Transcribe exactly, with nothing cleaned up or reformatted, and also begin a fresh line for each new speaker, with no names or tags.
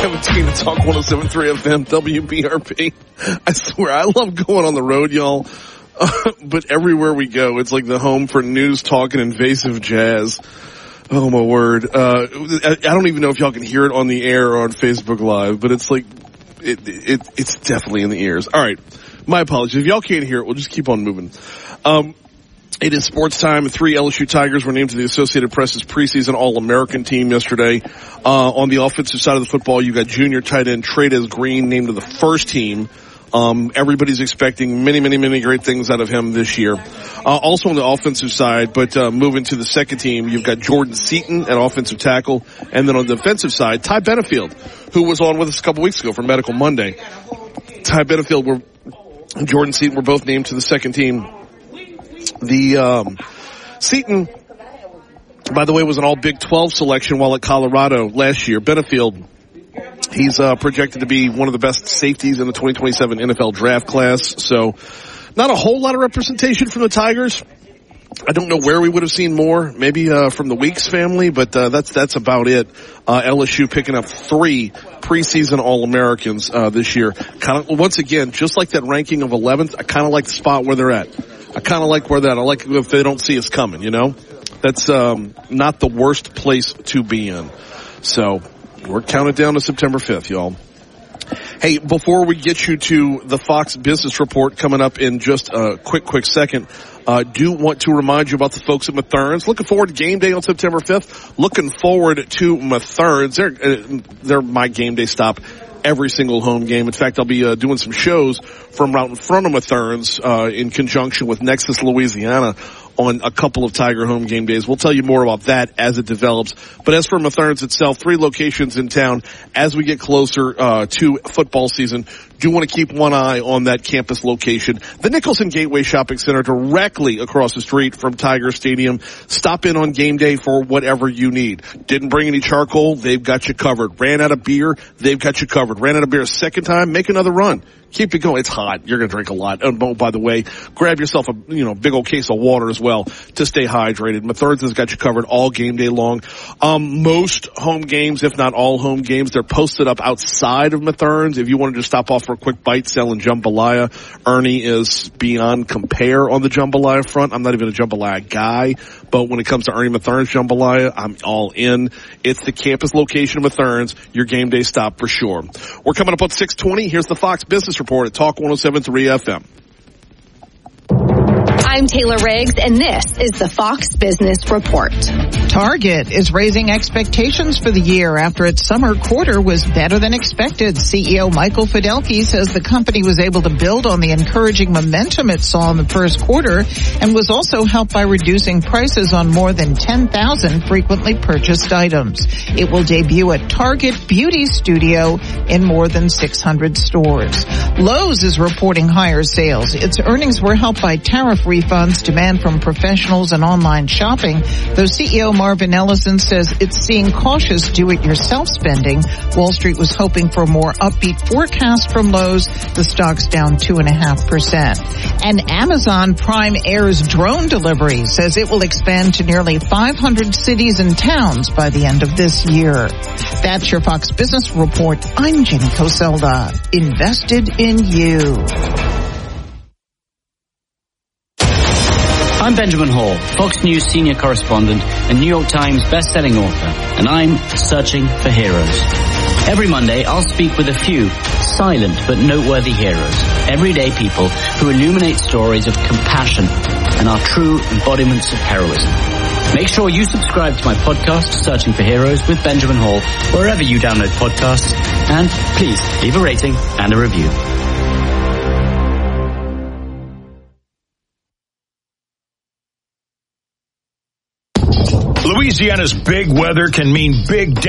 seventeen at Talk one oh seven point three F M, W B R P. I swear, I love going on the road, y'all. Uh, but everywhere we go, it's like the home for news, talk, and invasive jazz. Oh, my word. Uh, I, I don't even know if y'all can hear it on the air or on Facebook Live, but it's like, it, it, it's definitely in the ears. All right. My apologies. If y'all can't hear it, we'll just keep on moving. Um, It is sports time. Three L S U Tigers were named to the Associated Press's preseason All-American team yesterday. Uh, on the offensive side of the football, you got junior tight end Trey'Dez Green named to the first team. Um, everybody's expecting many, many, many great things out of him this year. Uh, also on the offensive side, but uh, moving to the second team, you've got Jordan Seaton at offensive tackle. And then on the defensive side, Ty Benefield, who was on with us a couple weeks ago for Medical Monday. Ty Benefield were, and Jordan Seaton were both named to the second team. The, um, Seaton, by the way, was an all Big twelve selection while at Colorado last year. Benefield, he's, uh, projected to be one of the best safeties in the twenty twenty-seven N F L draft class. So, not a whole lot of representation from the Tigers. I don't know where we would have seen more. Maybe, uh, from the Weeks family, but, uh, that's, that's about it. Uh, L S U picking up three preseason All-Americans, uh, this year. Kind of, once again, just like that ranking of eleventh, I kind of like the spot where they're at. I kind of like where they're at. I like if they don't see us coming, you know? That's, um, not the worst place to be in. So, we're counting down to September fifth, y'all. Hey, before we get you to the Fox Business Report coming up in just a quick, quick second, uh, do want to remind you about the folks at Mathern's. Looking forward to game day on September fifth. Looking forward to Mathern's. They're, uh, they're my game day stop every single home game. In fact, I'll be uh, doing some shows from right in front of Mathern's uh, in conjunction with Nexus Louisiana on a couple of Tiger home game days. We'll tell you more about that as it develops. But as for Mathern's itself, three locations in town. As we get closer uh, to football season, do want to keep one eye on that campus location. The Nicholson Gateway Shopping Center directly across the street from Tiger Stadium. Stop in on game day for whatever you need. Didn't bring any charcoal? They've got you covered. Ran out of beer? They've got you covered. Ran out of beer a second time? Make another run. Keep it going. It's hot. You're going to drink a lot. Oh, by the way, grab yourself a, you know, big old case of water as well to stay hydrated. Mathern's has got you covered all game day long. Um, most home games, if not all home games, they're posted up outside of Mathern's. If you wanted to stop off for a quick bite selling jambalaya, Ernie is beyond compare on the jambalaya front. I'm not even a jambalaya guy, but when it comes to Ernie Mathern's jambalaya, I'm all in. It's the campus location of Mathern's, your game day stop for sure. We're coming up on six twenty. Here's the Fox Business Report at Talk one oh seven point three F M.
I'm Taylor Riggs, and this is the Fox Business Report.
Target is raising expectations for the year after its summer quarter was better than expected. C E O Michael Fidelki says the company was able to build on the encouraging momentum it saw in the first quarter and was also helped by reducing prices on more than ten thousand frequently purchased items. It will debut a Target Beauty Studio in more than six hundred stores. Lowe's is reporting higher sales. Its earnings were helped by tariff refunds, demand from professionals, and online shopping, though C E O Marvin Ellison says it's seeing cautious do-it-yourself spending. Wall Street was hoping for a more upbeat forecast from Lowe's. The stock's down two point five percent. And Amazon Prime Air's drone delivery says it will expand to nearly five hundred cities and towns by the end of this year. That's your Fox Business Report. I'm Jenny Coselda. Invested in you.
I'm Benjamin Hall, Fox News senior correspondent and New York Times best-selling author, and I'm searching for heroes. Every Monday, I'll speak with a few silent but noteworthy heroes, everyday people who illuminate stories of compassion and are true embodiments of heroism. Make sure you subscribe to my podcast, Searching for Heroes with Benjamin Hall, wherever you download podcasts, and please leave a rating and a review.
Louisiana's big weather can mean big